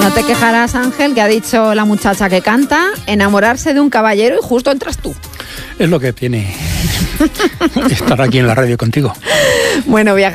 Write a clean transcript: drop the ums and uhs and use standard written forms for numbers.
No te quejarás, Ángel, que ha dicho la muchacha que canta, enamorarse de un caballero y justo entras tú. Es lo que tiene estar aquí en la radio contigo. Bueno, viaja.